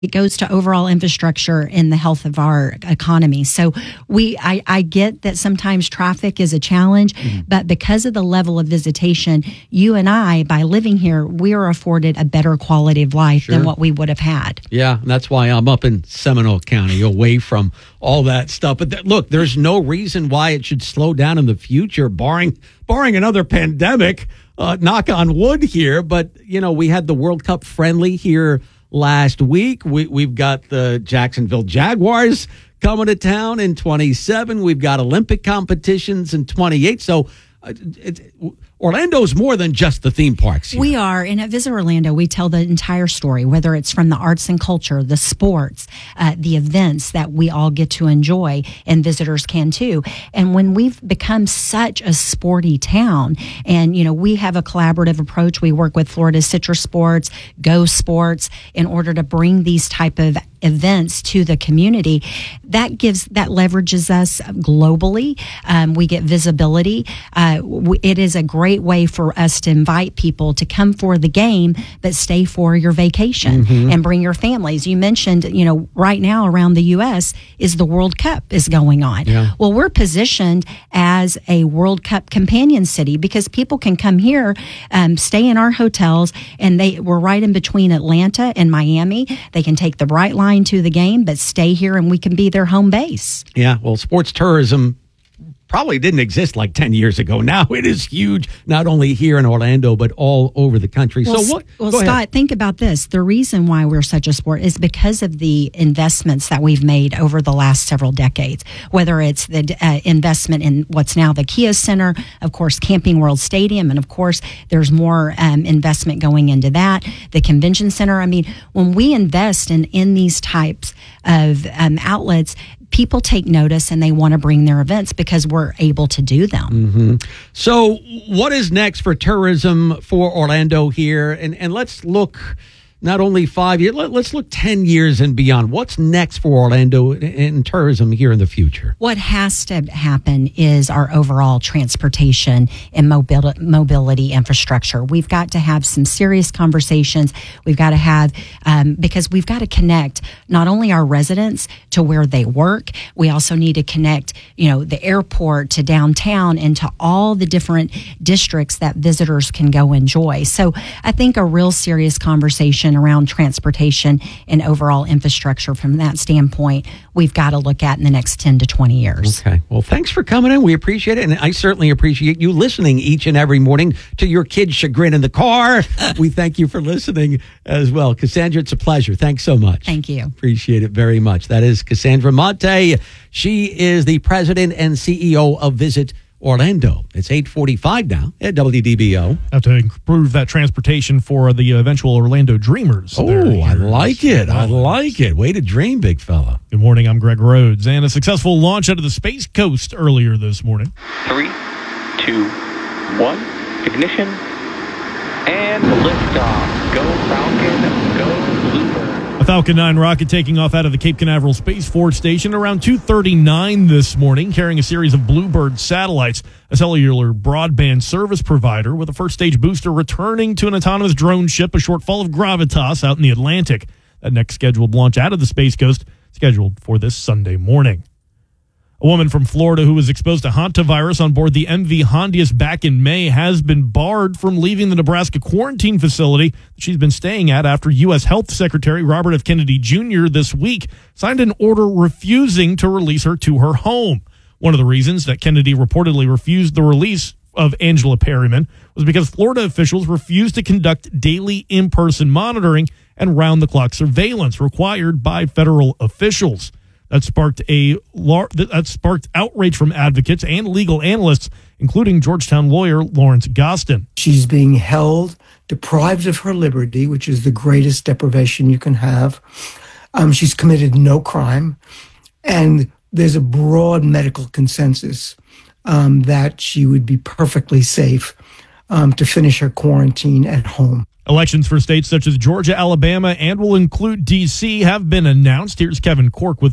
It goes to overall infrastructure and the health of our economy. So I get that sometimes traffic is a challenge, but because of the level of visitation, you and I, by living here, we are afforded a better quality of life than what we would have had. Yeah, and that's why I'm up in Seminole County, away from all that stuff. But look, there's no reason why it should slow down in the future, barring another pandemic. Knock on wood here, but we had the World Cup friendly here last week. We've got the Jacksonville Jaguars coming to town in 27. We've got Olympic competitions in 28. So Orlando's more than just the theme parks here. We are. And at Visit Orlando, we tell the entire story, whether it's from the arts and culture, the sports, the events that we all get to enjoy, and visitors can too. And when we've become such a sporty town, and, we have a collaborative approach, we work with Florida Citrus Sports, Go Sports, in order to bring these type of events to the community, that leverages us globally. We get visibility. It is a great way for us to invite people to come for the game, but stay for your vacation and bring your families. You mentioned, right now around the U.S. is the World Cup is going on. Yeah. Well, we're positioned as a World Cup companion city because people can come here, stay in our hotels, and we're right in between Atlanta and Miami. They can take the Bright Line to the game, but stay here and we can be their home base. Yeah, well, sports tourism probably didn't exist like 10 years ago. Now it is huge, not only here in Orlando, but all over the country. Well, Scott, think about this. The reason why we're such a sport is because of the investments that we've made over the last several decades, whether it's the investment in what's now the Kia Center, of course, Camping World Stadium, and of course, there's more investment going into that, the Convention Center. I mean, when we invest in these types of outlets, people take notice and they want to bring their events because we're able to do them. So what is next for tourism for Orlando here? And let's look not only 5 years, let's look 10 years and beyond. What's next for Orlando in tourism here in the future? What has to happen is our overall transportation and mobility infrastructure. We've got to have some serious conversations. We've got to have, because we've got to connect not only our residents to where they work, we also need to connect, the airport to downtown and to all the different districts that visitors can go enjoy. So I think a real serious conversation around transportation and overall infrastructure from that standpoint, we've got to look at in the next 10 to 20 years. Okay. Well, thanks for coming in. We appreciate it. And I certainly appreciate you listening each and every morning to your kids' chagrin in the car. We thank you for listening as well. Cassandra, it's a pleasure. Thanks so much. Thank you. Appreciate it very much. That is Cassandra Monte. She is the president and CEO of Visit Orlando. It's 8:45 now at WDBO. Have to improve that transportation for the eventual Orlando Dreamers. Oh, I like it. I like it. Way to dream, big fella. Good morning. I'm Greg Rhodes. And a successful launch out of the Space Coast earlier this morning. 3, 2, 1. Ignition. And liftoff. Go Falcon. Go Bluebird. A Falcon 9 rocket taking off out of the Cape Canaveral Space Force Station around 2:39 this morning, carrying a series of Bluebird satellites, a cellular broadband service provider with a first-stage booster returning to an autonomous drone ship, a short fall of Gravitas out in the Atlantic. That next scheduled launch out of the Space Coast scheduled for this Sunday morning. A woman from Florida who was exposed to hantavirus on board the MV Hondius back in May has been barred from leaving the Nebraska quarantine facility that she's been staying at after U.S. Health Secretary Robert F. Kennedy Jr. this week signed an order refusing to release her to her home. One of the reasons that Kennedy reportedly refused the release of Angela Perryman was because Florida officials refused to conduct daily in-person monitoring and round-the-clock surveillance required by federal officials. That sparked outrage from advocates and legal analysts, including Georgetown lawyer Lawrence Gostin. She's being held, deprived of her liberty, which is the greatest deprivation you can have. She's committed no crime, and there's a broad medical consensus that she would be perfectly safe to finish her quarantine at home. Elections for states such as Georgia, Alabama, and will include D.C. have been announced. Here's Kevin Cork with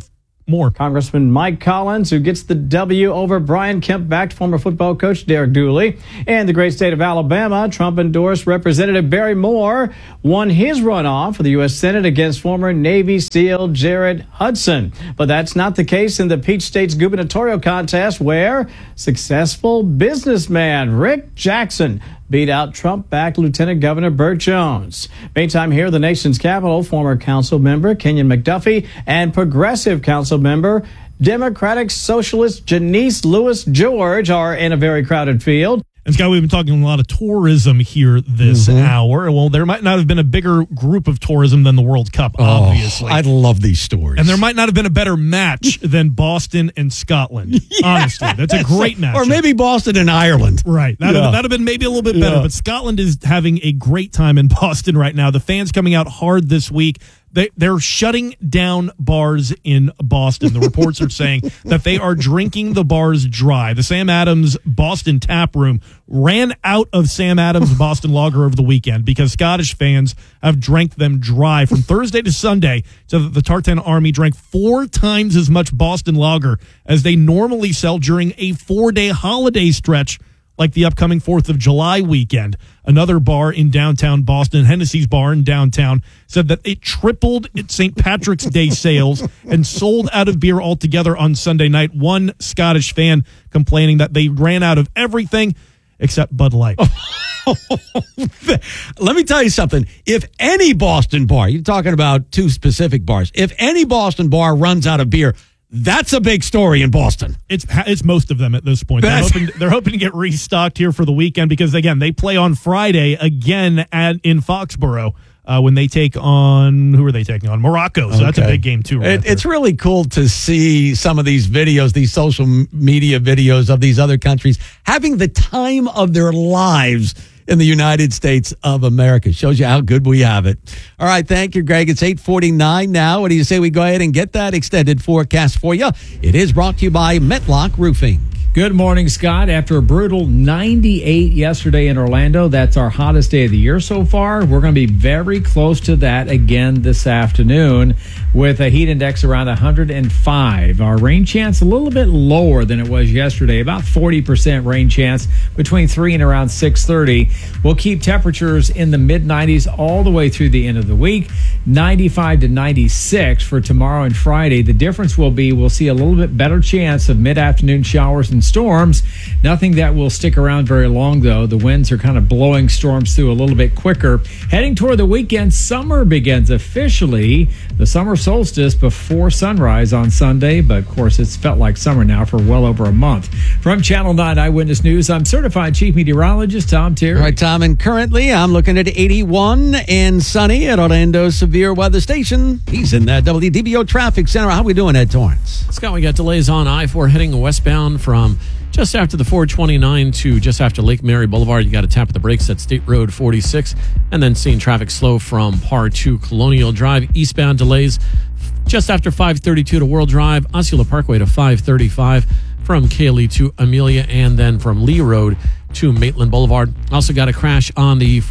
More. Congressman Mike Collins, who gets the W over Brian Kemp-backed former football coach Derek Dooley. And the great state of Alabama, Trump-endorsed Representative Barry Moore won his runoff for the U.S. Senate against former Navy SEAL Jared Hudson. But that's not the case in the Peach State's gubernatorial contest, where successful businessman Rick Jackson beat out Trump-backed Lieutenant Governor Burt Jones. Meantime, here, the nation's capital, former council member Kenyon McDuffie and progressive council member Democratic Socialist Janice Lewis George are in a very crowded field. And Scott, we've been talking a lot of tourism here this hour. Well, there might not have been a bigger group of tourism than the World Cup, obviously. I love these stories. And there might not have been a better match than Boston and Scotland. Honestly, that's a great match. Or maybe Boston and Ireland. Right. That'd have been maybe a little bit better. But Scotland is having a great time in Boston right now. The fans coming out hard this week. They're shutting down bars in Boston. The reports are saying that they are drinking the bars dry. The Sam Adams Boston Tap Room ran out of Sam Adams Boston Lager over the weekend because Scottish fans have drank them dry from Thursday to Sunday, so that the Tartan Army drank 4 times as much Boston Lager as they normally sell during a 4-day holiday stretch like the upcoming 4th of July weekend. Another bar in downtown Boston, Hennessy's Bar in downtown, said that it tripled its St. Patrick's Day sales and sold out of beer altogether on Sunday night. One Scottish fan complaining that they ran out of everything except Bud Light. Let me tell you something. If any Boston bar, you're talking about 2 specific bars, if any Boston bar runs out of beer, that's a big story in Boston. It's most of them at this point. They're hoping to get restocked here for the weekend because, again, they play on Friday again in Foxborough when they take on, who are they taking on? Morocco. So that's a big game too. It's really cool to see some of these videos, these social media videos of these other countries having the time of their lives in the United States of America. Shows you how good we have it. All right, thank you, Greg. It's 8:49 now. What do you say we go ahead and get that extended forecast for you? It is brought to you by Metlock Roofing. Good morning, Scott. After a brutal 98 yesterday in Orlando, that's our hottest day of the year so far. We're going to be very close to that again this afternoon with a heat index around 105. Our rain chance a little bit lower than it was yesterday, about 40% rain chance between 3 and around 6:30. We'll keep temperatures in the mid-90s all the way through the end of the week, 95 to 96 for tomorrow and Friday. The difference will be we'll see a little bit better chance of mid-afternoon showers and storms. Nothing that will stick around very long, though. The winds are kind of blowing storms through a little bit quicker. Heading toward the weekend, summer begins officially. The summer solstice before sunrise on Sunday, but of course it's felt like summer now for well over a month. From Channel 9 Eyewitness News, I'm certified chief meteorologist Tom Terry. All right, Tom, and currently I'm looking at 81 and sunny at Orlando's Severe Weather Station. He's in that WDBO Traffic Center. How are we doing, Ed Torrance? Scott, we got delays on I-4 heading westbound from just after the 429 to just after Lake Mary Boulevard. You got to tap the brakes at State Road 46, and then seeing traffic slow from Par to Colonial Drive. Eastbound delays just after 532 to World Drive, Osceola Parkway to 535, from Cayley to Amelia, and then from Lee Road to Maitland Boulevard. Also got a crash on the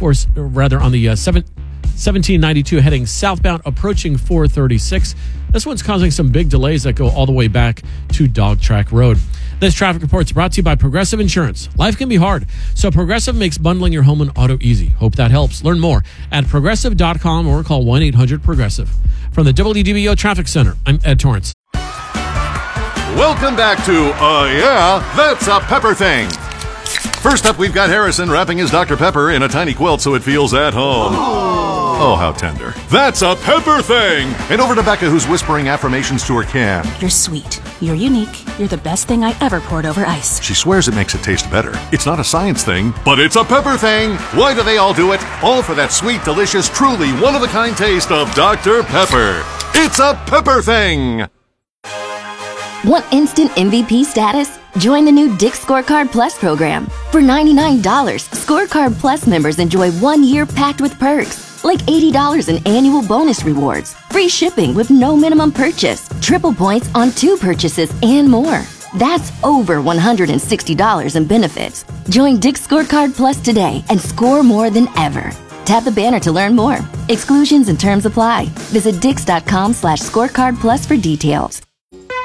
1792 heading southbound approaching 436. This one's causing some big delays that go all the way back to Dog Track Road. This traffic report is brought to you by Progressive Insurance. Life can be hard, so Progressive makes bundling your home and auto easy. Hope that helps. Learn more at Progressive.com or call 1-800-PROGRESSIVE. From the WDBO Traffic Center, I'm Ed Torrance. Welcome back to Yeah, That's a Pepper Thing. First up, we've got Harrison wrapping his Dr. Pepper in a tiny quilt so it feels at home. Oh, how tender. That's a Pepper Thing! And over to Becca, who's whispering affirmations to her can. You're sweet. You're unique. You're the best thing I ever poured over ice. She swears it makes it taste better. It's not a science thing, but it's a Pepper Thing! Why do they all do it? All for that sweet, delicious, truly one-of-a-kind taste of Dr. Pepper. It's a Pepper Thing! Want instant MVP status? Join the new Dick's Scorecard Plus program. For $99, Scorecard Plus members enjoy 1 year packed with perks, like $80 in annual bonus rewards, free shipping with no minimum purchase, triple points on 2 purchases, and more. That's over $160 in benefits. Join Dick's Scorecard Plus today and score more than ever. Tap the banner to learn more. Exclusions and terms apply. Visit Dix.com/scorecard plus for details.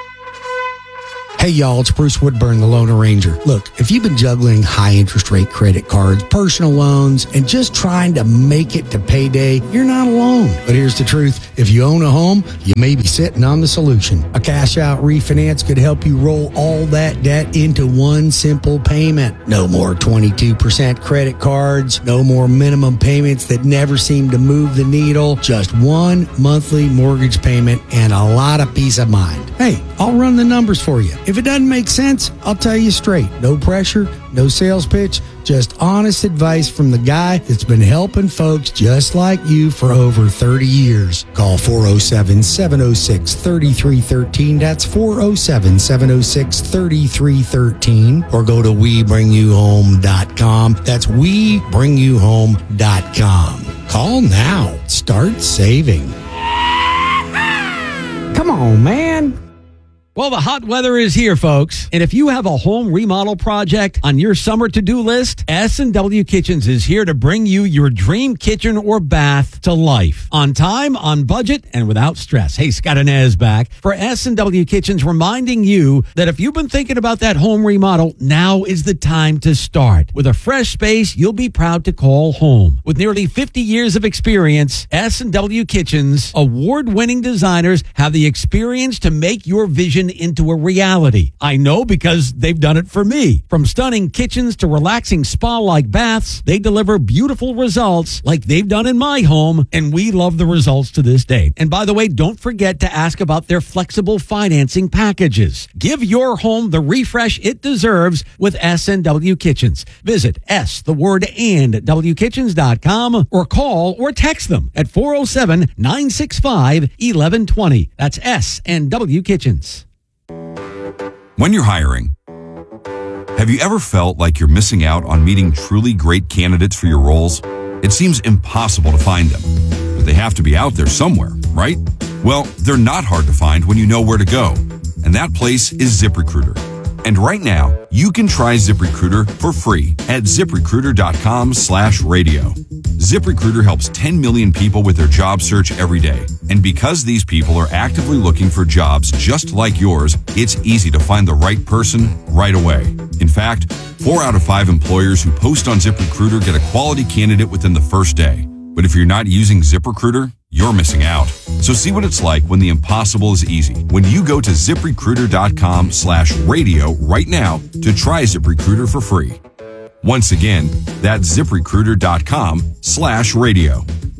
Hey y'all, it's Bruce Woodburn, the Loan Arranger. Look, if you've been juggling high interest rate credit cards, personal loans, and just trying to make it to payday, you're not alone. But here's the truth. If you own a home, you may be sitting on the solution. A cash out refinance could help you roll all that debt into one simple payment. No more 22% credit cards, no more minimum payments that never seem to move the needle, just one monthly mortgage payment and a lot of peace of mind. Hey, I'll run the numbers for you. If it doesn't make sense, I'll tell you straight. No pressure, no sales pitch, just honest advice from the guy that's been helping folks just like you for over 30 years. Call 407-706-3313. That's 407-706-3313. Or go to WeBringYouHome.com. That's WeBringYouHome.com. Call now. Start saving. Come on, man. Well, the hot weather is here, folks. And if you have a home remodel project on your summer to-do list, S&W Kitchens is here to bring you your dream kitchen or bath to life. On time, on budget, and without stress. Hey, Scott Inez back for S&W Kitchens, reminding you that if you've been thinking about that home remodel, now is the time to start. With a fresh space you'll be proud to call home. With nearly 50 years of experience, S&W Kitchens, award-winning designers have the experience to make your vision into a reality. I know because they've done it for me. From stunning kitchens to relaxing spa-like baths, they deliver beautiful results like they've done in my home, and we love the results to this day. And by the way, don't forget to ask about their flexible financing packages. Give your home the refresh it deserves with S&W Kitchens. Visit WKitchens.com or call or text them at 407-965-1120. That's S&W Kitchens. When you're hiring, have you ever felt like you're missing out on meeting truly great candidates for your roles? It seems impossible to find them, but they have to be out there somewhere, right? Well, they're not hard to find when you know where to go, and that place is ZipRecruiter. And right now, you can try ZipRecruiter for free at ZipRecruiter.com/radio. ZipRecruiter helps 10 million people with their job search every day. And because these people are actively looking for jobs just like yours, it's easy to find the right person right away. In fact, 4 out of 5 employers who post on ZipRecruiter get a quality candidate within the first day. But if you're not using ZipRecruiter, you're missing out. So see what it's like when the impossible is easy. When you go to ZipRecruiter.com/radio right now to try ZipRecruiter for free. Once again, that's ZipRecruiter.com/radio.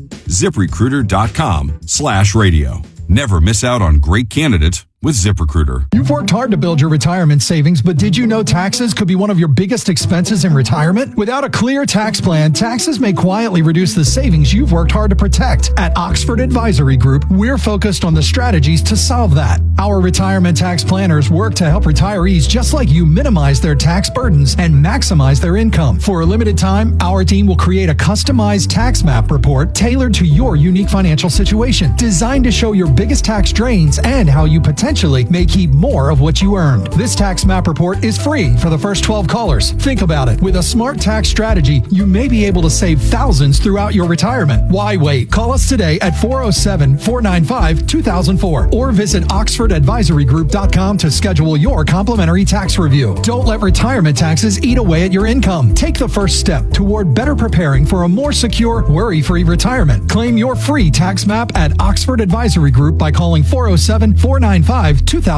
ZipRecruiter.com/radio. Never miss out on great candidates with ZipRecruiter. You've worked hard to build your retirement savings, but did you know taxes could be one of your biggest expenses in retirement? Without a clear tax plan, taxes may quietly reduce the savings you've worked hard to protect. At Oxford Advisory Group, we're focused on the strategies to solve that. Our retirement tax planners work to help retirees just like you minimize their tax burdens and maximize their income. For a limited time, our team will create a customized tax map report tailored to your unique financial situation, designed to show your biggest tax drains and how you potentially may keep more of what you earned. This tax map report is free for the first 12 callers. Think about it. With a smart tax strategy, you may be able to save thousands throughout your retirement. Why wait? Call us today at 407-495-2004 or visit OxfordAdvisoryGroup.com to schedule your complimentary tax review. Don't let retirement taxes eat away at your income. Take the first step toward better preparing for a more secure, worry-free retirement. Claim your free tax map at Oxford Advisory Group by calling 407-495-2004.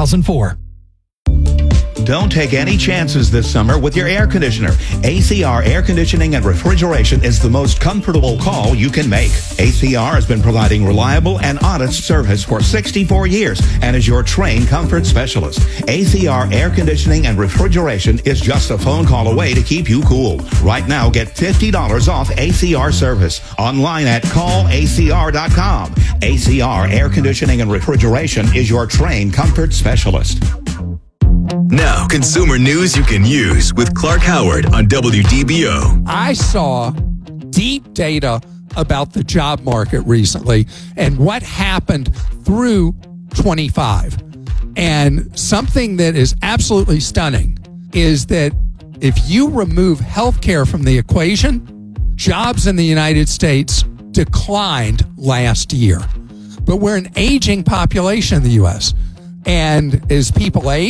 Don't take any chances this summer with your air conditioner. ACR Air Conditioning and Refrigeration is the most comfortable call you can make. ACR has been providing reliable and honest service for 64 years and is your trained comfort specialist. ACR Air Conditioning and Refrigeration is just a phone call away to keep you cool. Right now, get $50 off ACR service online at callacr.com. ACR Air Conditioning and Refrigeration is your trained comfort specialist. Now, consumer news you can use with Clark Howard on WDBO. I saw deep data about the job market recently and what happened through 25. And something that is absolutely stunning is that if you remove healthcare from the equation, jobs in the United States declined last year. But we're an aging population in the U.S. And as people age,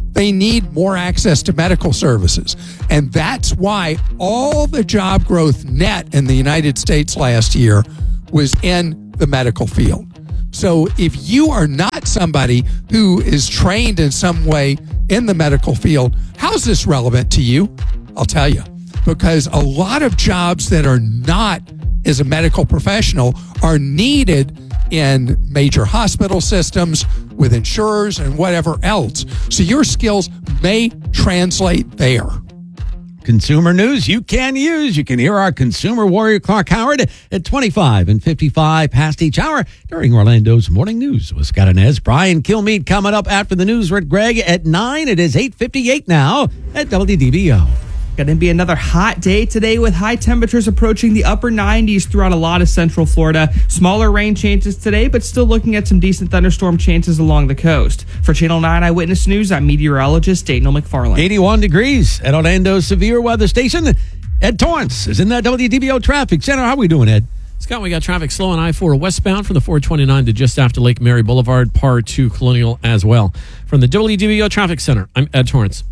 They need more access to medical services. And that's why all the job growth net in the United States last year was in the medical field. So if you are not somebody who is trained in some way in the medical field, how is this relevant to you? I'll tell you. Because a lot of jobs that are not as a medical professional are needed in major hospital systems with insurers and whatever else. So your skills may translate there. Consumer news you can use. You can hear our consumer warrior Clark Howard at 25 and 55 past each hour during Orlando's Morning News with Scott Inez. Brian Kilmeade coming up after the news with Greg at 9. It is 8:58 now at WDBO. Going to be another hot day today with high temperatures approaching the upper 90s throughout a lot of central Florida. Smaller rain chances today, but still looking at some decent thunderstorm chances along the coast. For Channel 9 Eyewitness News, I'm meteorologist Daniel McFarland. 81 degrees at Orlando's severe weather station. Ed Torrance is in that WDBO traffic center. How are we doing, Ed? Scott, we got traffic slow on I-4 westbound from the 429 to just after Lake Mary Boulevard, par 2 Colonial as well. From the WDBO Traffic Center, I'm Ed Torrance.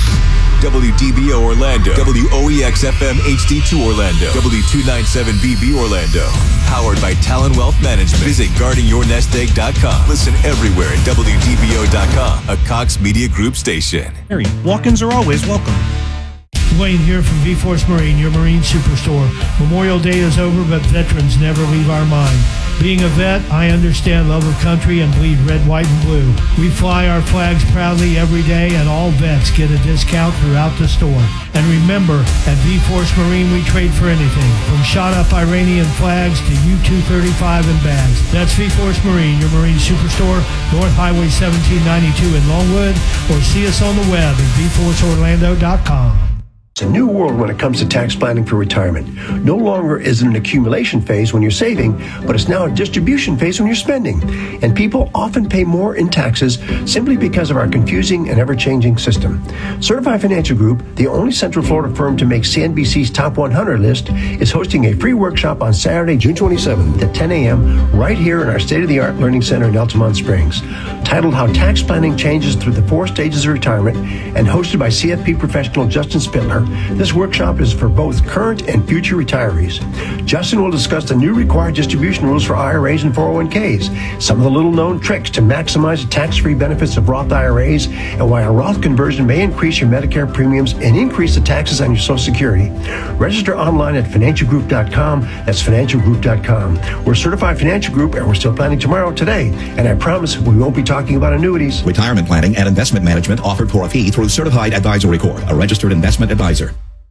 WDBO Orlando, WOEX FM HD2 Orlando, W297BB Orlando. Powered by Talon Wealth Management. Visit guardingyournestegg.com. Listen everywhere at WDBO.com, a Cox Media Group station. Walk-ins are always welcome. Dwayne here from V-Force Marine, your Marine Superstore. Memorial Day is over, but veterans never leave our mind. Being a vet, I understand love of country and bleed red, white, and blue. We fly our flags proudly every day, and all vets get a discount throughout the store. And remember, at V-Force Marine, we trade for anything, from shot-up Iranian flags to U-235 and bags. That's V-Force Marine, your Marine Superstore, North Highway 1792 in Longwood, or see us on the web at vforceorlando.com. It's a new world when it comes to tax planning for retirement. No longer is it an accumulation phase when you're saving, but it's now a distribution phase when you're spending. And people often pay more in taxes simply because of our confusing and ever-changing system. Certified Financial Group, the only Central Florida firm to make CNBC's Top 100 list, is hosting a free workshop on Saturday, June 27th at 10 a.m. right here in our state-of-the-art learning center in Altamont Springs. Titled How Tax Planning Changes Through the 4 Stages of Retirement and hosted by CFP professional Justin Spittler, this workshop is for both current and future retirees. Justin will discuss the new required distribution rules for IRAs and 401ks, some of the little-known tricks to maximize the tax-free benefits of Roth IRAs, and why a Roth conversion may increase your Medicare premiums and increase the taxes on your Social Security. Register online at financialgroup.com. That's financialgroup.com. We're Certified Financial Group, and we're still planning tomorrow today. And I promise we won't be talking about annuities. Retirement planning and investment management offered for a fee through Certified Advisory Corp., a registered investment advisor.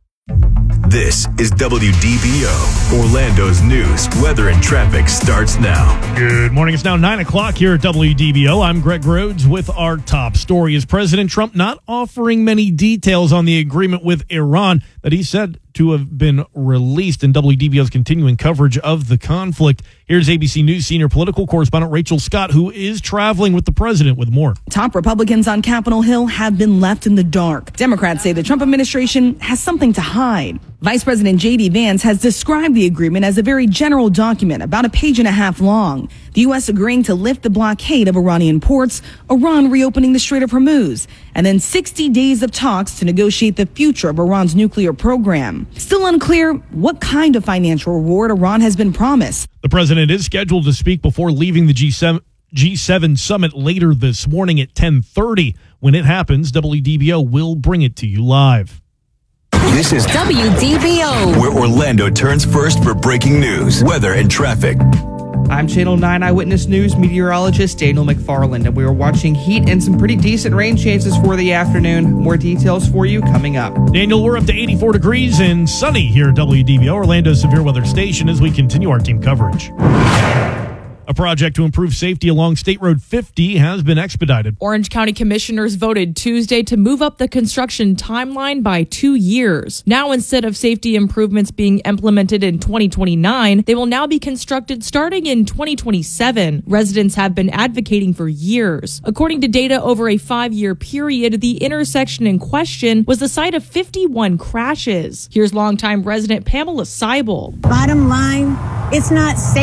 This is WDBO. Orlando's news, weather, and traffic starts now. Good morning. It's now 9 o'clock here at WDBO. I'm Greg Rhodes with our top story. Is President Trump not offering many details on the agreement with Iran that he said to have been released in WDBO's continuing coverage of the conflict? Here's ABC News senior political correspondent Rachel Scott, who is traveling with the president with more. Top Republicans on Capitol Hill have been left in the dark. Democrats say the Trump administration has something to hide. Vice President J.D. Vance has described the agreement as a very general document, about a page and a half long. The U.S. agreeing to lift the blockade of Iranian ports, Iran reopening the Strait of Hormuz, and then 60 days of talks to negotiate the future of Iran's nuclear program. Still unclear what kind of financial reward Iran has been promised. The president is scheduled to speak before leaving the G7 summit later this morning at 10:30. When it happens, WDBO will bring it to you live. This is WDBO, where Orlando turns first for breaking news, weather, and traffic. I'm Channel 9 Eyewitness News meteorologist Daniel McFarland, and we are watching heat and some pretty decent rain chances for the afternoon. More details for you coming up. Daniel, we're up to 84 degrees and sunny here at WDBO, Orlando's severe weather station, as we continue our team coverage. A project to improve safety along State Road 50 has been expedited. Orange County commissioners voted Tuesday to move up the construction timeline by 2 years. Now, instead of safety improvements being implemented in 2029, they will now be constructed starting in 2027. Residents have been advocating for years. According to data over a 5-year period, the intersection in question was the site of 51 crashes. Here's longtime resident Pamela Seibel. Bottom line, it's not safe.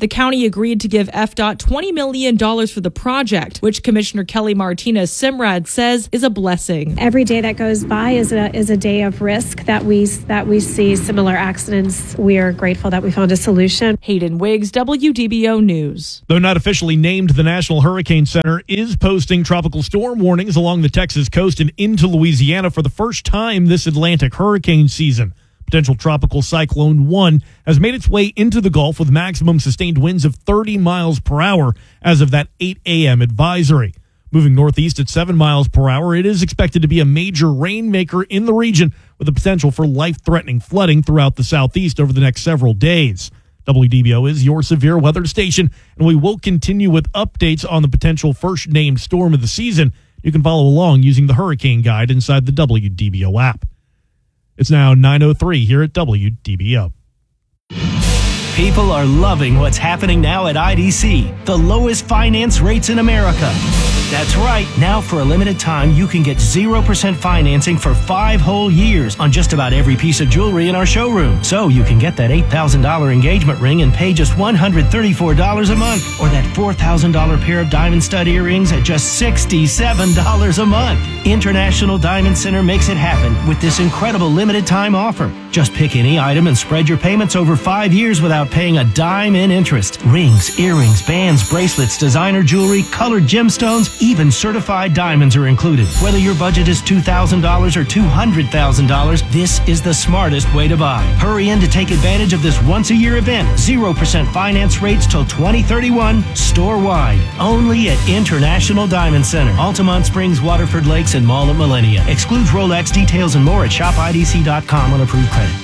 The county agreed to give FDOT $20 million for the project, which Commissioner Kelly Martinez-Simrad says is a blessing. Every day that goes by is a day of risk that we see similar accidents. We are grateful that we found a solution. Hayden Wiggs, WDBO News. Though not officially named, the National Hurricane Center is posting tropical storm warnings along the Texas coast and into Louisiana for the first time this Atlantic hurricane season. Potential tropical cyclone 1 has made its way into the Gulf with maximum sustained winds of 30 miles per hour as of that 8 a.m. advisory. Moving northeast at 7 miles per hour, it is expected to be a major rainmaker in the region with the potential for life-threatening flooding throughout the southeast over the next several days. WDBO is your severe weather station, and we will continue with updates on the potential first named storm of the season. You can follow along using the Hurricane Guide inside the WDBO app. It's now 9:03 here at WDBO. People are loving what's happening now at IDC, the lowest finance rates in America. That's right. Now, for a limited time, you can get 0% financing for 5 whole years on just about every piece of jewelry in our showroom. So you can get that $8,000 engagement ring and pay just $134 a month, or that $4,000 pair of diamond stud earrings at just $67 a month. International Diamond Center makes it happen with this incredible limited time offer. Just pick any item and spread your payments over 5 years without paying a dime in interest. Rings, earrings, bands, bracelets, designer jewelry, colored gemstones, even certified diamonds are included. Whether your budget is $2,000 or $200,000, this is the smartest way to buy. Hurry in to take advantage of this once-a-year event. 0% finance rates till 2031, store-wide. Only at International Diamond Center. Altamont Springs, Waterford Lakes, and Mall at Millennia. Excludes Rolex. Details and more at shopidc.com on approved credit.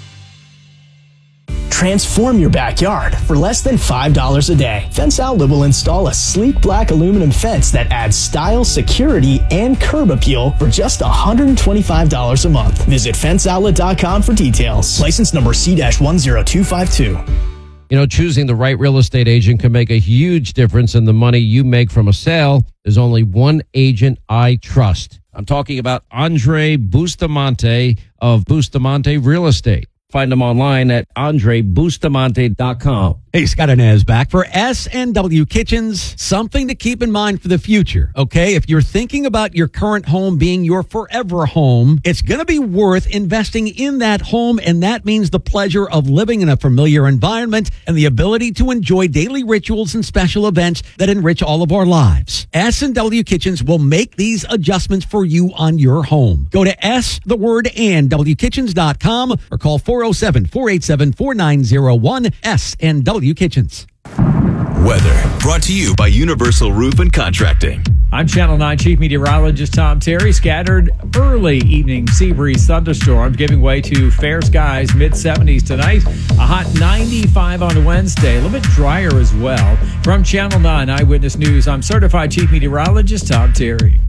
Transform your backyard for less than $5 a day. Fence Outlet will install a sleek black aluminum fence that adds style, security, and curb appeal for just $125 a month. Visit fenceoutlet.com for details. License number C-10252. You know, choosing the right real estate agent can make a huge difference in the money you make from a sale. There's only one agent I trust. I'm talking about Andre Bustamante of Bustamante Real Estate. Find them online at andrebustamante.com. Hey, Scott Inez back for S&W Kitchens. Something to keep in mind for the future, okay? If you're thinking about your current home being your forever home, it's going to be worth investing in that home, and that means the pleasure of living in a familiar environment and the ability to enjoy daily rituals and special events that enrich all of our lives. S&W Kitchens will make these adjustments for you on your home. Go to WKitchens.com or call 407-487-4901 S&W Kitchens. Weather brought to you by Universal Roof and Contracting. I'm Channel 9 Chief Meteorologist Tom Terry. Scattered early evening sea breeze thunderstorms giving way to fair skies, mid-70s tonight. A hot 95 on Wednesday. A little bit drier as well. From Channel 9 Eyewitness News, I'm Certified Chief Meteorologist Tom Terry.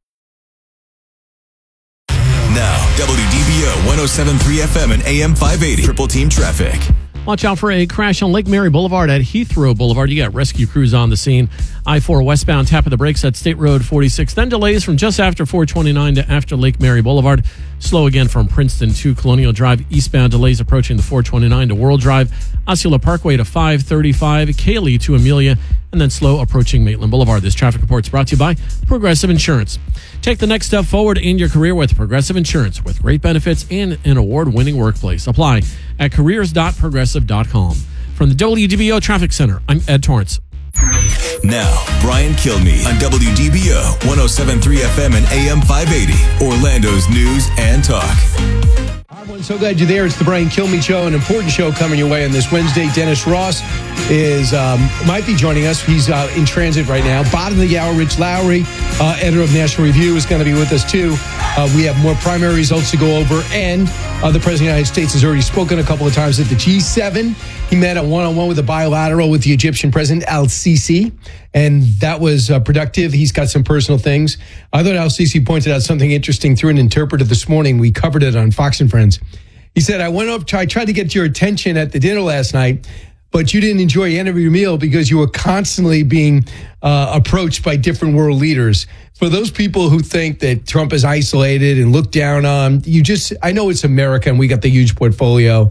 Now, WDBO 107.3 FM and AM 580. Triple Team Traffic. Watch out for a crash on Lake Mary Boulevard at Heathrow Boulevard. You got rescue crews on the scene. I-4 westbound, tap of the brakes at State Road 46. Then delays from just after 429 to after Lake Mary Boulevard. Slow again from Princeton to Colonial Drive. Eastbound delays approaching the 429 to World Drive. Osceola Parkway to 535. Cayley to Amelia. And then slow approaching Maitland Boulevard. This traffic report is brought to you by Progressive Insurance. Take the next step forward in your career with Progressive Insurance with great benefits and an award-winning workplace. Apply at careers.progressive.com. From the WDBO Traffic Center, I'm Ed Torrance. Now, Brian Kilmeade on WDBO 107.3 FM and AM 580, Orlando's news and talk. Everyone, so glad you're there. It's the Brian Kilmeade Show, an important show coming your way on this Wednesday. Dennis Ross might be joining us. He's in transit right now. Bottom of the hour, Rich Lowry, editor of National Review, is going to be with us too. We have more primary results to go over, and the President of the United States has already spoken a couple of times at the G7. He met a one-on-one with a bilateral with the Egyptian President Al-Sisi, and that was productive. He's got some personal things. I thought Al-Sisi pointed out something interesting through an interpreter this morning. We covered it on Fox and Friends. He said, I tried to get your attention at the dinner last night, but you didn't enjoy any of your meal because you were constantly being approached by different world leaders. For those people who think that Trump is isolated and looked down on, I know it's America and we got the huge portfolio,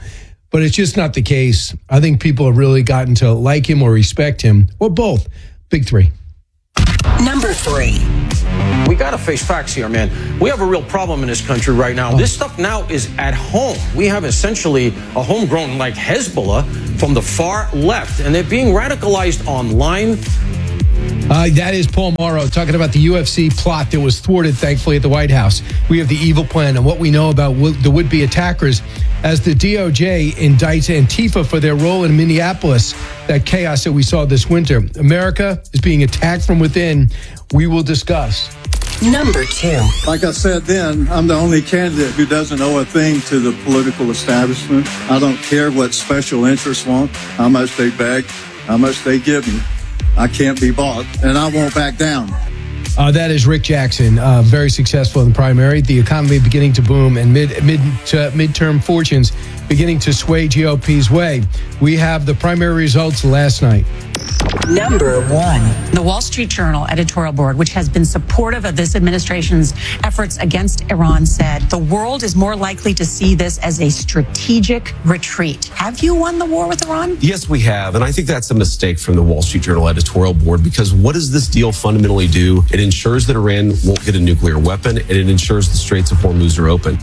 but it's just not the case. I think people have really gotten to like him or respect him, or both. Big three. Number 3. We got to face facts here, man. We have a real problem in this country right now. This stuff now is at home. We have essentially a homegrown like Hezbollah from the far left, and they're being radicalized online. That is Paul Morrow talking about the UFC plot that was thwarted, thankfully, at the White House. We have the evil plan and what we know about the would-be attackers as the DOJ indicts Antifa for their role in Minneapolis, that chaos that we saw this winter. America is being attacked from within. We will discuss. Number 2. Like I said then, I'm the only candidate who doesn't owe a thing to the political establishment. I don't care what special interests want, how much they beg, how much they give me. I can't be bought, and I won't back down. That is Rick Jackson, very successful in the primary. The economy beginning to boom and midterm fortunes beginning to sway GOP's way. We have the primary results last night. Number 1. The Wall Street Journal editorial board, which has been supportive of this administration's efforts against Iran, said the world is more likely to see this as a strategic retreat. Have you won the war with Iran? Yes, we have. And I think that's a mistake from the Wall Street Journal editorial board, because what does this deal fundamentally do? It ensures that Iran won't get a nuclear weapon, and it ensures the Straits of Hormuz are open.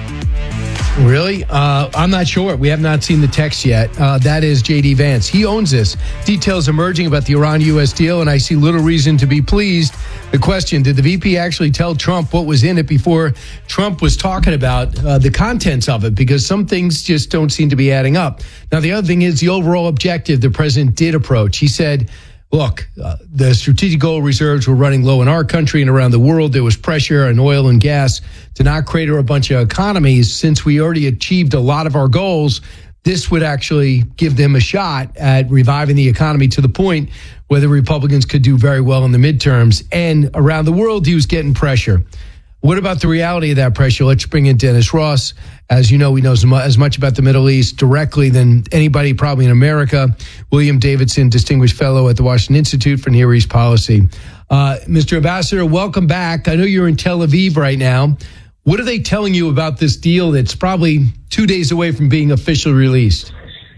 Really? I'm not sure. We have not seen the text yet. That is J.D. Vance. He owns this. Details emerging about the Iran-U.S. deal, and I see little reason to be pleased. The question, did the VP actually tell Trump what was in it before Trump was talking about the contents of it? Because some things just don't seem to be adding up. Now, the other thing is the overall objective the president did approach. He said, look, the strategic gold reserves were running low in our country and around the world. There was pressure on oil and gas to not crater a bunch of economies. Since we already achieved a lot of our goals, this would actually give them a shot at reviving the economy to the point where the Republicans could do very well in the midterms. And around the world, he was getting pressure. What about the reality of that pressure? Let's bring in Dennis Ross. As you know, he knows as much about the Middle East directly than anybody probably in America. William Davidson, Distinguished Fellow at the Washington Institute for Near East Policy. Mr. Ambassador, welcome back. I know you're in Tel Aviv right now. What are they telling you about this deal that's probably 2 days away from being officially released?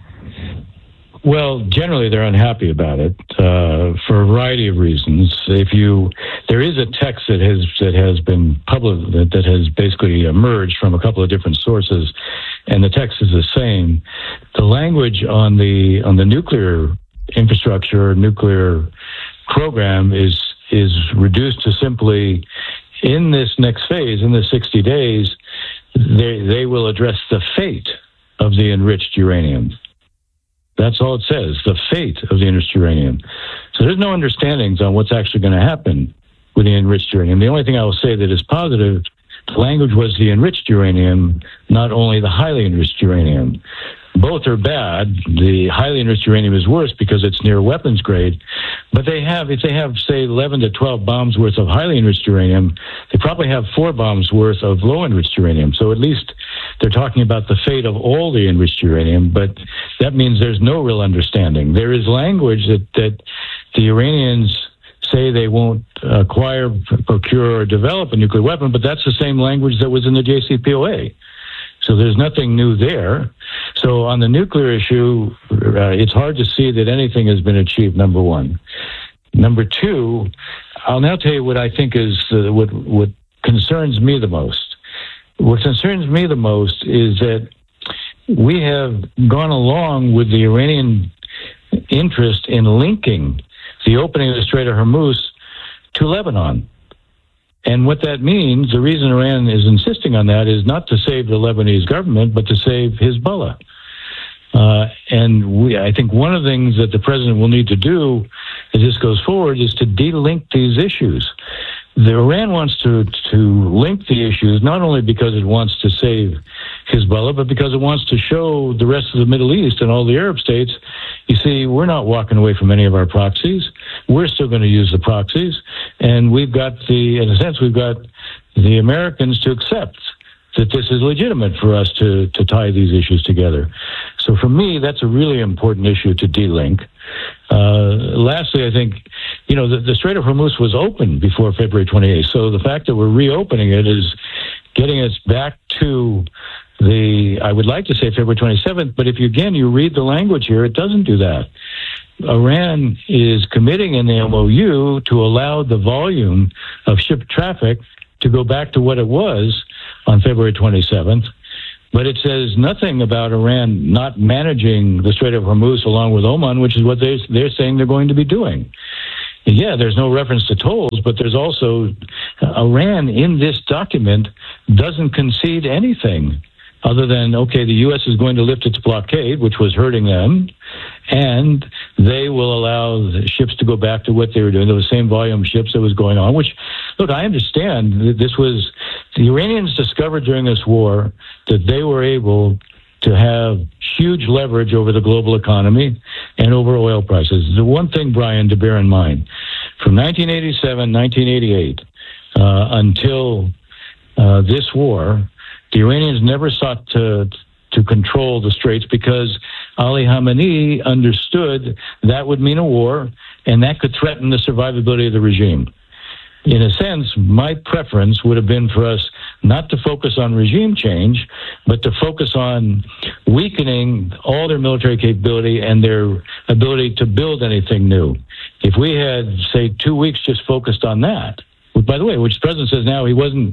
Well, generally they're unhappy about it for a variety of reasons. There is a text that has been published that has basically emerged from a couple of different sources, and the text is the same. The language on the nuclear infrastructure, nuclear program is reduced to simply, in this next phase, in the 60 days, they will address the fate of the enriched uranium. That's all it says, the fate of the enriched uranium. So there's no understandings on what's actually going to happen with the enriched uranium. The only thing I will say that is positive, the language was the enriched uranium, not only the highly enriched uranium. Both are bad. The highly enriched uranium is worse because it's near weapons grade. But if they have, say, 11 to 12 bombs worth of highly enriched uranium, they probably have 4 bombs worth of low enriched uranium. So at least they're talking about the fate of all the enriched uranium, but that means there's no real understanding. There is language that the Iranians say they won't acquire, procure, or develop a nuclear weapon, but that's the same language that was in the JCPOA. So there's nothing new there. So on the nuclear issue, it's hard to see that anything has been achieved, number one. Number two, I'll now tell you what I think is what concerns me the most. What concerns me the most is that we have gone along with the Iranian interest in linking the opening of the Strait of Hormuz to Lebanon. And what that means, the reason Iran is insisting on that is not to save the Lebanese government, but to save Hezbollah. I think one of the things that the president will need to do as this goes forward is to de-link these issues. Iran wants to link the issues not only because it wants to save Hezbollah, but because it wants to show the rest of the Middle East and all the Arab states, you see, we're not walking away from any of our proxies. We're still going to use the proxies. And we've got in a sense, we've got the Americans to accept that this is legitimate for us to tie these issues together. So for me, that's a really important issue to de-link. Lastly, I think, the Strait of Hormuz was open before February 28th. So the fact that we're reopening it is getting us back to I would like to say February 27th, but if you read the language here, it doesn't do that. Iran is committing in the MOU to allow the volume of ship traffic to go back to what it was on February 27th, but it says nothing about Iran not managing the Strait of Hormuz along with Oman, which is what they're saying they're going to be doing. Yeah, there's no reference to tolls, but there's also Iran in this document doesn't concede anything other than, okay, the U.S. is going to lift its blockade, which was hurting them, and they will allow the ships to go back to what they were doing, the same volume of ships that was going on, which, look, I understand that the Iranians discovered during this war that they were able to have huge leverage over the global economy and over oil prices. The one thing, Brian, to bear in mind, from 1987, 1988, until this war, the Iranians never sought to control the straits because Ali Khamenei understood that would mean a war and that could threaten the survivability of the regime. In a sense, my preference would have been for us not to focus on regime change, but to focus on weakening all their military capability and their ability to build anything new. If we had, say, 2 weeks just focused on that, by the way, which the president says now he wasn't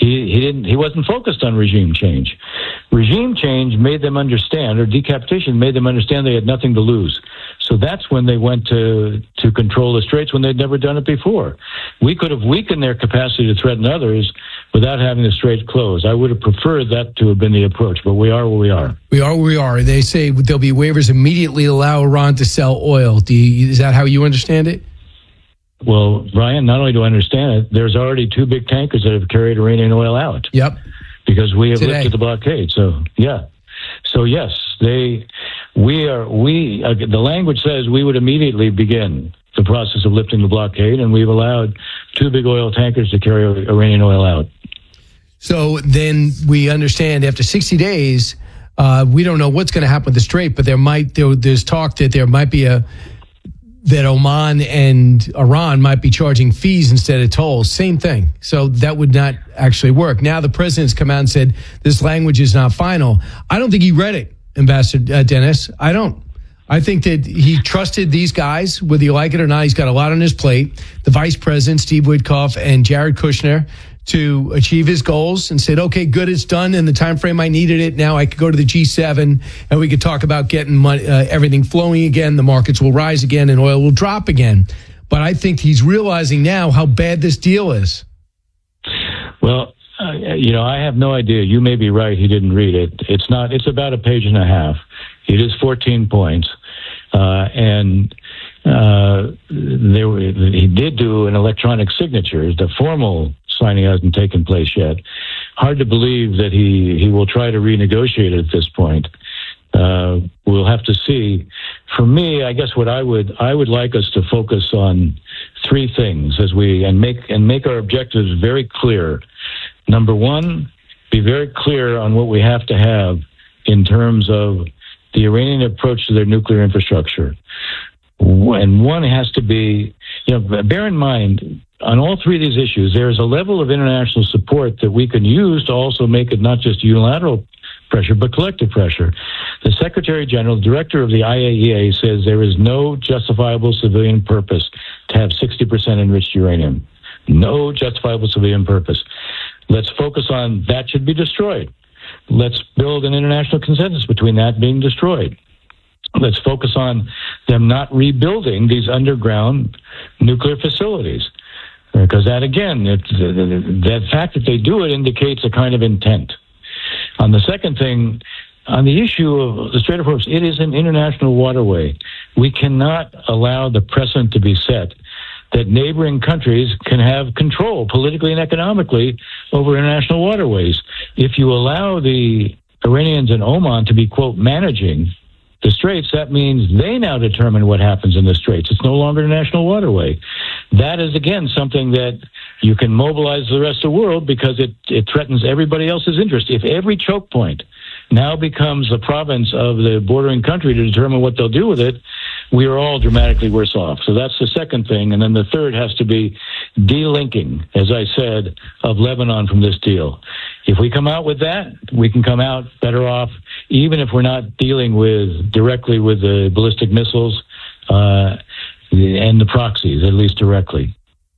focused on regime change. Regime change made them understand, or decapitation made them understand they had nothing to lose. So that's when they went to control the straits when they'd never done it before. We could have weakened their capacity to threaten others without having the straits closed. I would have preferred that to have been the approach, but we are where we are. We are where we are. They say there'll be waivers immediately allow Iran to sell oil. Is that how you understand it? Well, Brian, not only do I understand it, there's already 2 big tankers that have carried Iranian oil out. Yep. Because we have lifted the blockade. So, yeah. So, yes, the language says we would immediately begin the process of lifting the blockade, and we've allowed 2 big oil tankers to carry Iranian oil out. So then we understand after 60 days, we don't know what's going to happen with the Strait, but there's talk that there might be that Oman and Iran might be charging fees instead of tolls. Same thing. So that would not actually work. Now the president's come out and said this language is not final. I don't think he read it, Ambassador Dennis. I don't. I think that he trusted these guys, whether you like it or not. He's got a lot on his plate. The vice president, Steve Witkoff, and Jared Kushner, to achieve his goals, and said, okay, good, it's done in the time frame I needed it. Now I could go to the G7 and we could talk about getting money, everything flowing again. The markets will rise again and oil will drop again. But I think he's realizing now how bad this deal is. Well, I have no idea. You may be right. He didn't read it. It's about a page and a half. It is 14 points. He did do an electronic signature. The formal signing hasn't taken place yet. Hard to believe that he will try to renegotiate it at this point. We'll have to see. For me, I guess what I would like us to focus on 3 things and make our objectives very clear. Number 1, be very clear on what we have to have in terms of the Iranian approach to their nuclear infrastructure. And one has to be, bear in mind, on all 3 of these issues, there is a level of international support that we can use to also make it not just unilateral pressure, but collective pressure. The Secretary General, the director of the IAEA, says there is no justifiable civilian purpose to have 60% enriched uranium. No justifiable civilian purpose. Let's focus on that should be destroyed. Let's build an international consensus between that being destroyed. Let's focus on them not rebuilding these underground nuclear facilities. Because that, again, that fact that they do it indicates a kind of intent. On the second thing, on the issue of the Strait of Hormuz, it is an international waterway. We cannot allow the precedent to be set that neighboring countries can have control politically and economically over international waterways. If you allow the Iranians and Oman to be, quote, managing the straits, that means they now determine what happens in the straits. It's no longer a national waterway. That is, again, something that you can mobilize the rest of the world because it threatens everybody else's interest. If every choke point now becomes the province of the bordering country to determine what they'll do with it, we are all dramatically worse off. So that's the second thing. And then the third has to be delinking, as I said, of Lebanon from this deal. If we come out with that, we can come out better off, even if we're not dealing directly with the ballistic missiles and the proxies, at least directly.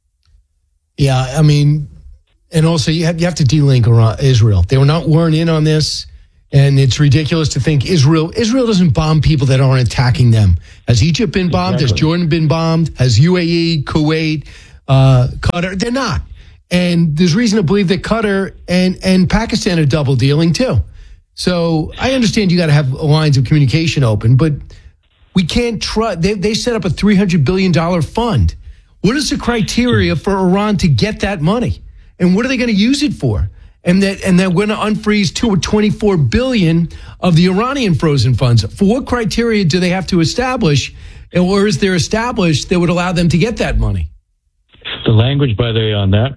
Yeah, I mean, and also you have to de-link Israel. They weren't in on this, and it's ridiculous to think Israel doesn't bomb people that aren't attacking them. Has Egypt been bombed? Exactly. Has Jordan been bombed? Has UAE, Kuwait, Qatar? They're not. And there's reason to believe that Qatar and Pakistan are double dealing too. So I understand you got to have lines of communication open, but we can't trust. They set up a $300 billion fund. What is the criteria for Iran to get that money? And what are they going to use it for? And they're going to unfreeze $24 billion of the Iranian frozen funds. For what criteria do they have to establish, or is there established that would allow them to get that money? The language, by the way, on that,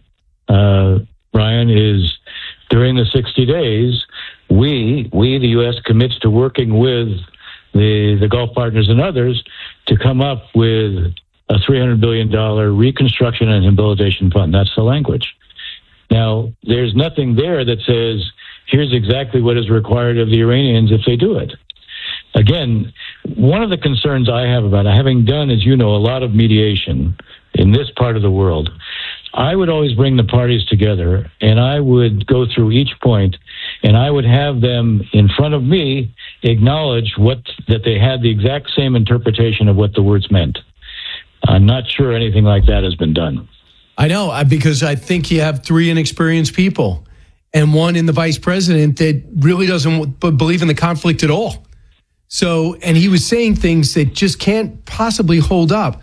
Ryan, is during the 60 days, we, the U.S., commits to working with the Gulf partners and others to come up with a $300 billion reconstruction and rehabilitation fund. That's the language. Now, there's nothing there that says, here's exactly what is required of the Iranians if they do it. Again, one of the concerns I have about it, having done, as you know, a lot of mediation in this part of the world, I would always bring the parties together, and I would go through each point, and I would have them in front of me acknowledge that they had the exact same interpretation of what the words meant. I'm not sure anything like that has been done. I know, because I think you have three inexperienced people and one in the vice president that really doesn't believe in the conflict at all. So, and he was saying things that just can't possibly hold up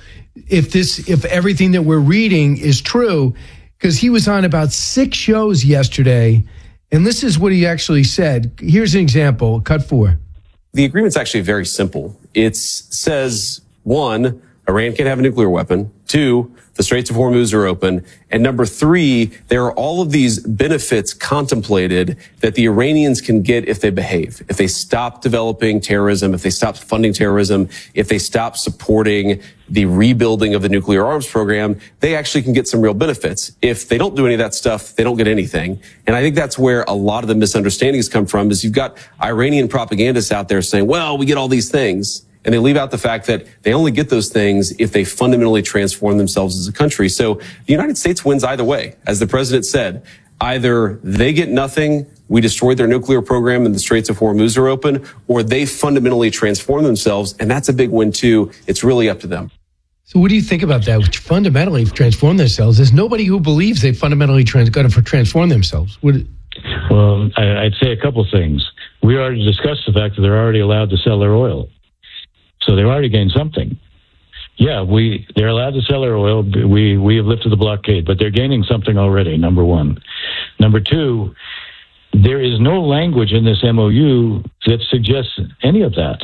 if everything that we're reading is true, because he was on about 6 shows yesterday, and this is what he actually said. Here's an example, cut 4. The agreement's actually very simple. It says, 1, Iran can't have a nuclear weapon. 2, the Straits of Hormuz are open. And number 3, there are all of these benefits contemplated that the Iranians can get if they behave, if they stop developing terrorism, if they stop funding terrorism, if they stop supporting the rebuilding of the nuclear arms program, they actually can get some real benefits. If they don't do any of that stuff, they don't get anything. And I think that's where a lot of the misunderstandings come from, is you've got Iranian propagandists out there saying, well, we get all these things. And they leave out the fact that they only get those things if they fundamentally transform themselves as a country. So the United States wins either way. As the president said, either they get nothing, we destroyed their nuclear program and the Straits of Hormuz are open, or they fundamentally transform themselves. And that's a big win too. It's really up to them. So what do you think about that? Which fundamentally transform themselves? There's nobody who believes they fundamentally got to transform themselves. Well, I'd say a couple things. We already discussed the fact that they're already allowed to sell their oil. So they've already gained something. Yeah, they're allowed to sell their oil. We have lifted the blockade, but they're gaining something already, number 1. Number 2, there is no language in this MOU that suggests any of that.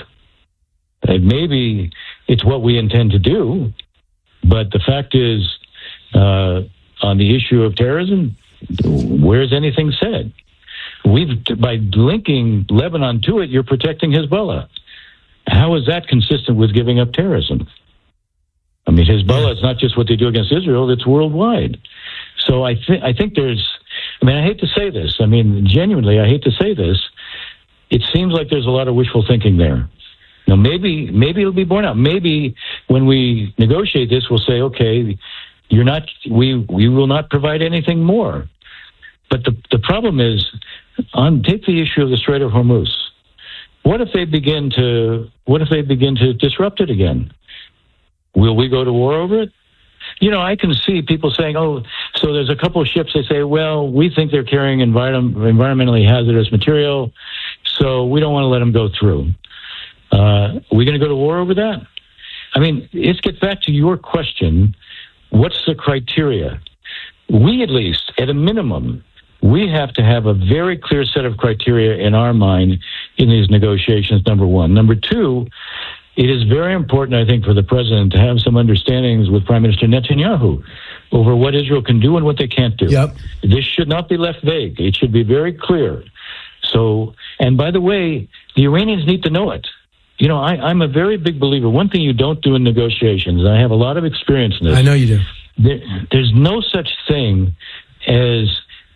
Maybe it's what we intend to do, but the fact is, on the issue of terrorism, where's anything said? By linking Lebanon to it, you're protecting Hezbollah. How is that consistent with giving up terrorism? I mean, Hezbollah is not just what they do against Israel, it's worldwide. So I think I hate to say this. I mean, genuinely, I hate to say this. It seems like there's a lot of wishful thinking there. Now, maybe it'll be borne out. Maybe when we negotiate this, we'll say, okay, we will not provide anything more. But the problem is, take the issue of the Strait of Hormuz. What if they begin to disrupt it again? Will we go to war over it? You know, I can see people saying, oh, so there's a couple of ships, they say, well, we think they're carrying environmentally hazardous material, so we don't want to let them go through. Are we going to go to war over that? I mean, let's get back to your question. What's the criteria? We, at least, at a minimum, we have to have a very clear set of criteria in our mind in these negotiations, number 1. Number 2, it is very important, I think, for the president to have some understandings with Prime Minister Netanyahu over what Israel can do and what they can't do. Yep. This should not be left vague. It should be very clear. So, and by the way, the Iranians need to know it. You know, I'm a very big believer. One thing you don't do in negotiations, and I have a lot of experience in this. I know you do. There's no such thing as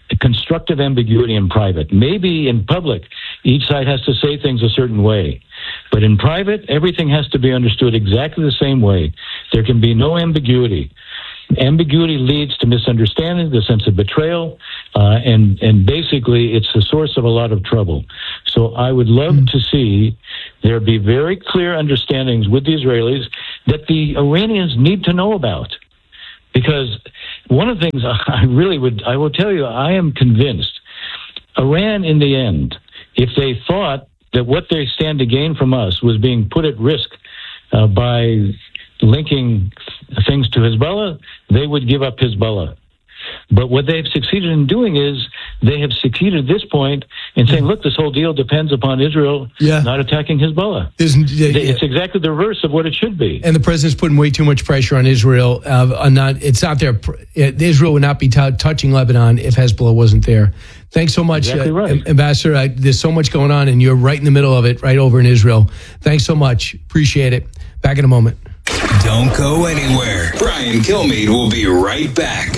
constructive ambiguity in private. Maybe in public, each side has to say things a certain way. But in private, everything has to be understood exactly the same way. There can be no ambiguity. Ambiguity leads to misunderstanding, the sense of betrayal, and basically it's the source of a lot of trouble. So I would love to see there be very clear understandings with the Israelis that the Iranians need to know about. Because one of the things I will tell you, I am convinced Iran in the end, if they thought that what they stand to gain from us was being put at risk by linking things to Hezbollah, they would give up Hezbollah. But what they've succeeded in doing is they have succeeded at this point in saying, look, this whole deal depends upon Israel not attacking Hezbollah. It's exactly the reverse of what it should be. And the president's putting way too much pressure on Israel. It's not there. Israel would not be touching Lebanon if Hezbollah wasn't there. Thanks so much, exactly right. Ambassador. There's so much going on, and you're right in the middle of it, right over in Israel. Thanks so much. Appreciate it. Back in a moment. Don't go anywhere. Brian Kilmeade will be right back.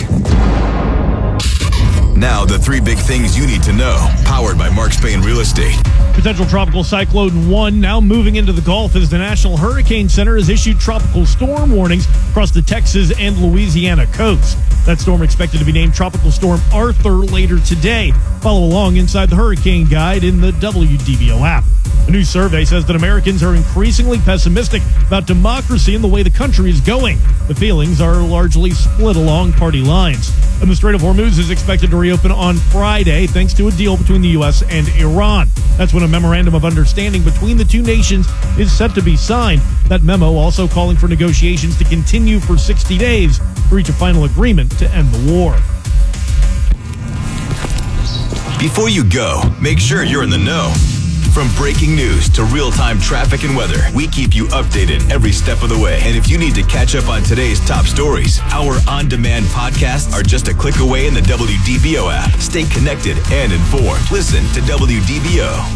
Now, the three big things you need to know, powered by Mark Spain Real Estate. Potential tropical cyclone 1 now moving into the Gulf as the National Hurricane Center has issued tropical storm warnings across the Texas and Louisiana coast. That storm expected to be named Tropical Storm Arthur later today. Follow along inside the Hurricane Guide in the WDBO app. A new survey says that Americans are increasingly pessimistic about democracy and the way the country is going. The feelings are largely split along party lines. And the Strait of Hormuz is expected to reopen on Friday thanks to a deal between the U.S. and Iran. That's when a memorandum of understanding between the two nations is set to be signed. That memo also calling for negotiations to continue for 60 days to reach a final agreement to end the war. Before you go, make sure you're in the know. From breaking news to real-time traffic and weather, we keep you updated every step of the way. And if you need to catch up on today's top stories, our on-demand podcasts are just a click away in the WDBO app. Stay connected and informed. Listen to WDBO.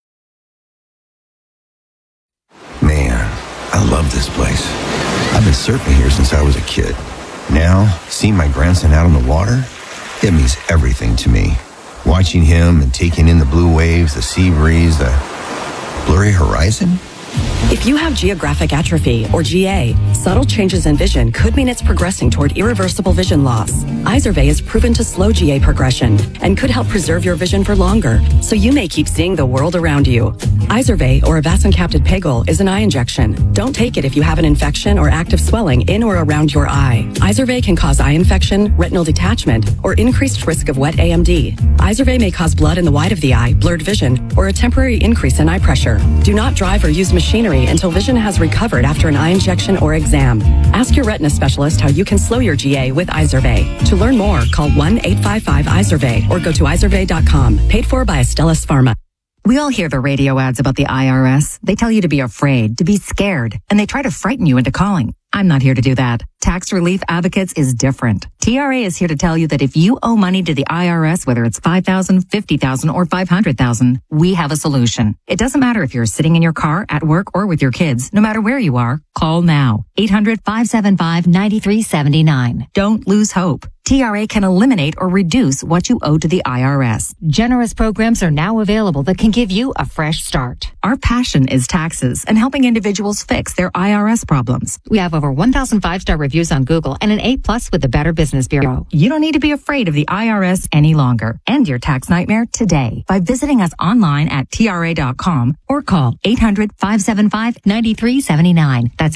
Man, I love this place. I've been surfing here since I was a kid. Now, seeing my grandson out on the water, it means everything to me. Watching him and taking in the blue waves, the sea breeze, the blurry horizon. If you have geographic atrophy, or GA, subtle changes in vision could mean it's progressing toward irreversible vision loss. Izervay is proven to slow GA progression and could help preserve your vision for longer, so you may keep seeing the world around you. Izervay, or avacincaptad pegol, is an eye injection. Don't take it if you have an infection or active swelling in or around your eye. Izervay can cause eye infection, retinal detachment, or increased risk of wet AMD. Izervay may cause blood in the white of the eye, blurred vision, or a temporary increase in eye pressure. Do not drive or use machinery until vision has recovered after an eye injection or exam. Ask your retina specialist how you can slow your GA with Izervay. To learn more, call 1-855-IZERVAY or go to izervay.com. Paid for by Astellas Pharma. We all hear the radio ads about the IRS. They tell you to be afraid, to be scared, and they try to frighten you into calling. I'm not here to do that. Tax Relief Advocates is different. TRA is here to tell you that if you owe money to the IRS, whether it's $5,000, $50,000, or $500,000, we have a solution. It doesn't matter if you're sitting in your car, at work, or with your kids. No matter where you are, call now. 800-575-9379. Don't lose hope. TRA can eliminate or reduce what you owe to the IRS. Generous programs are now available that can give you a fresh start. Our passion is taxes and helping individuals fix their IRS problems. We have over 1,000 5-star reviews on Google and an A+ with the Better Business Bureau. You don't need to be afraid of the IRS any longer. End your tax nightmare today by visiting us online at TRA.com or call 800-575-9379. That's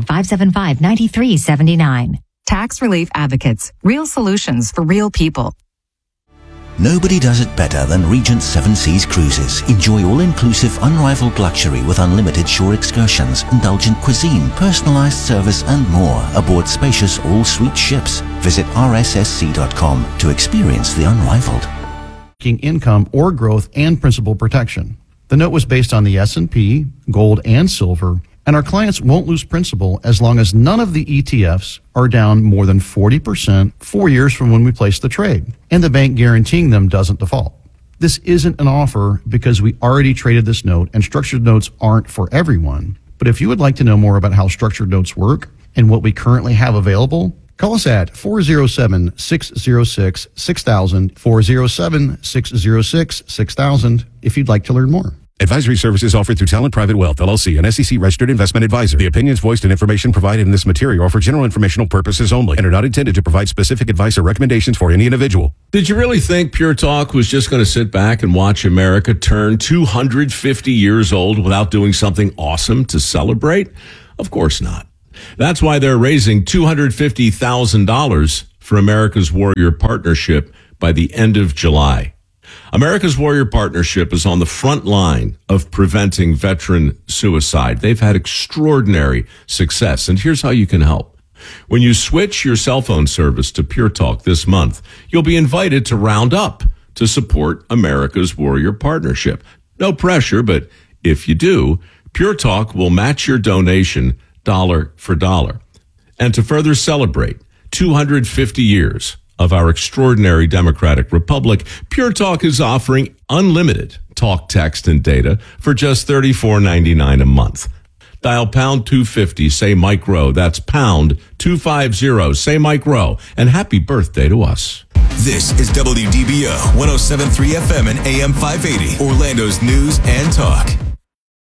800-575-9379. Tax Relief Advocates. Real solutions for real people. Nobody does it better than Regent Seven Seas Cruises. Enjoy all-inclusive, unrivaled luxury with unlimited shore excursions, indulgent cuisine, personalized service, and more aboard spacious all-suite ships. Visit rssc.com to experience the unrivaled. Income or growth and principal protection. The note was based on the S&P, gold, and silver, and our clients won't lose principal as long as none of the ETFs are down more than 40% 4 years from when we place the trade, and the bank guaranteeing them doesn't default. This isn't an offer because we already traded this note, and structured notes aren't for everyone. But if you would like to know more about how structured notes work and what we currently have available, Call us at 407-606-6000, 407-606-6000 if you'd like to learn more. Advisory services offered through Talent Private Wealth, LLC, an SEC-registered investment advisor. The opinions voiced and information provided in this material are for general informational purposes only and are not intended to provide specific advice or recommendations for any individual. Did you really think Pure Talk was just going to sit back and watch America turn 250 years old without doing something awesome to celebrate? Of course not. That's why they're raising $250,000 for America's Warrior Partnership by the end of July. America's Warrior Partnership is on the front line of preventing veteran suicide. They've had extraordinary success, and here's how you can help. When you switch your cell phone service to Pure Talk this month, you'll be invited to round up to support America's Warrior Partnership. No pressure, but if you do, Pure Talk will match your donation dollar for dollar. And to further celebrate 250 years of our extraordinary democratic republic, Pure Talk is offering unlimited talk, text, and data for just $34.99 a month. Dial pound 250, say Mike Rowe. That's pound 250, say Mike Rowe. And happy birthday to us. This is WDBO 107.3 FM and AM 580, Orlando's news and talk.